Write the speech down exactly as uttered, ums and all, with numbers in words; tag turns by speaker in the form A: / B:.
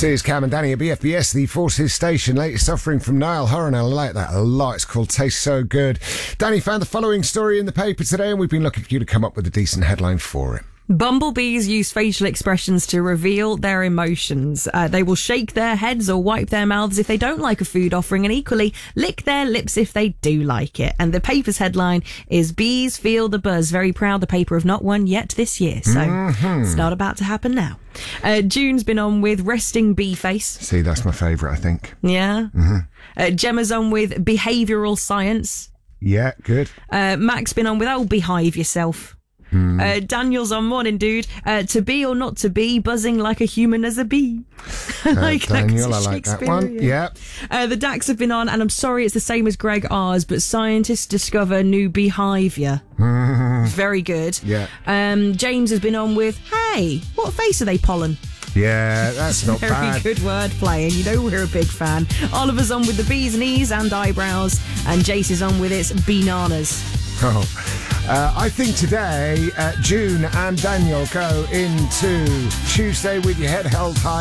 A: This is Cam and Danny at B F B S, the Forces Station. Latest offering from Niall Horan. I like that a lot. It's called Taste So Good. Danny found the following story in the paper today, and we've been looking for you to come up with a decent headline for it.
B: Bumblebees use facial expressions to reveal their emotions. Uh, they will shake their heads or wipe their mouths if they don't like a food offering, and equally lick their lips if they do like it. And the paper's headline is Bees Feel the Buzz. Very proud the paper have not won yet this year, so mm-hmm. It's not about to happen now. Uh, June's been on with Resting Bee Face. See,
A: that's my favourite, I think.
B: Yeah.
A: Mm-hmm.
B: Uh, Gemma's on with Behavioural Science.
A: Yeah, good.
B: Uh, Mac's been on with Oh, Behave Yourself.
A: Mm.
B: Uh, Daniel's on Morning Dude. Uh, to be or not to be, buzzing like a human as a bee. I
A: uh,
B: like
A: Daniel,
B: that.
A: I like that one. Yeah.
B: Uh, the Dax have been on, and I'm sorry it's the same as Greg R's, but scientists discover new behaviour. Very good.
A: Yeah.
B: Um, James has been on with, hey, what face are they pollen?
A: Yeah, that's not
B: Very
A: bad.
B: good word playing. You know we're a big fan. Oliver's on with the bees, knees and eyebrows, and Jace is on with its bananas.
A: Oh. Uh, I think today, uh, June and Daniel go into Tuesday with your head held high.